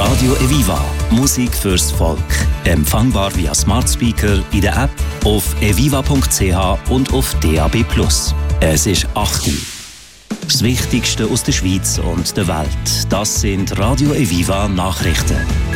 Radio Eviva. Musik fürs Volk. Empfangbar via Smart Speaker in der App, auf eviva.ch und auf DAB+. Es ist 8 Uhr. Das Wichtigste aus der Schweiz und der Welt. Das sind Radio Eviva Nachrichten.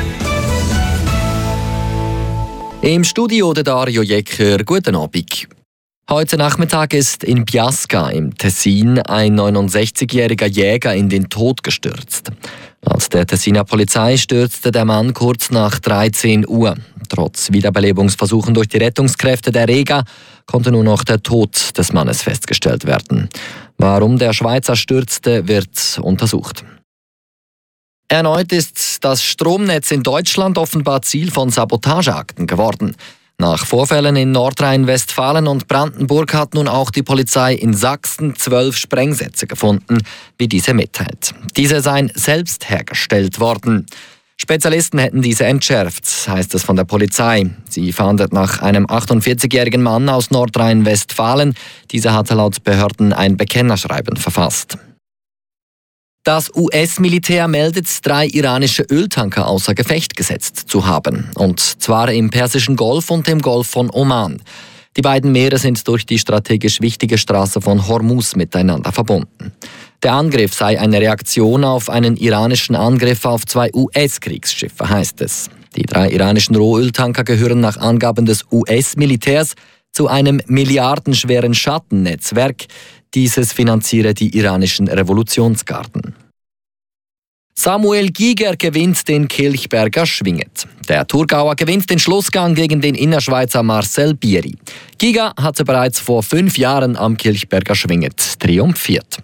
Im Studio der Dario Jecker. Guten Abend. Heute Nachmittag ist in Biasca im Tessin ein 69-jähriger Jäger in den Tod gestürzt. Laut der Tessiner Polizei stürzte der Mann kurz nach 13 Uhr. Trotz Wiederbelebungsversuchen durch die Rettungskräfte der Rega konnte nur noch der Tod des Mannes festgestellt werden. Warum der Schweizer stürzte, wird untersucht. Erneut ist das Stromnetz in Deutschland offenbar Ziel von Sabotageakten geworden. Nach Vorfällen in Nordrhein-Westfalen und Brandenburg hat nun auch die Polizei in Sachsen 12 Sprengsätze gefunden, wie diese mitteilt. Diese seien selbst hergestellt worden. Spezialisten hätten diese entschärft, heißt es von der Polizei. Sie fahndet nach einem 48-jährigen Mann aus Nordrhein-Westfalen. Dieser hatte laut Behörden ein Bekennerschreiben verfasst. Das US-Militär meldet 3 iranische Öltanker außer Gefecht gesetzt zu haben. Und zwar im Persischen Golf und im Golf von Oman. Die beiden Meere sind durch die strategisch wichtige Straße von Hormuz miteinander verbunden. Der Angriff sei eine Reaktion auf einen iranischen Angriff auf 2 US-Kriegsschiffe, heißt es. Die 3 iranischen Rohöltanker gehören nach Angaben des US-Militärs zu einem milliardenschweren Schattennetzwerk. Dieses finanziere die iranischen Revolutionsgarden. Samuel Giger gewinnt den Kilchberger Schwinget. Der Thurgauer gewinnt den Schlussgang gegen den Innerschweizer Marcel Bieri. Giger hatte bereits vor 5 Jahren am Kilchberger Schwinget triumphiert.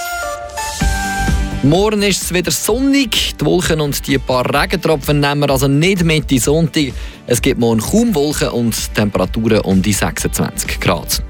Morgen ist es wieder sonnig. Die Wolken und die paar Regentropfen nehmen wir also nicht mit in Sonntag. Es gibt morgen kaum Wolken und Temperaturen um die 26 Grad.